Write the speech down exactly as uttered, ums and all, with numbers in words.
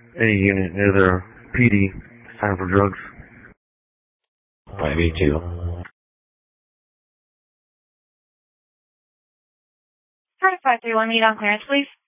Any unit near the P D. It's time for drugs. Alright, me too. five three one, meet on clearance, please.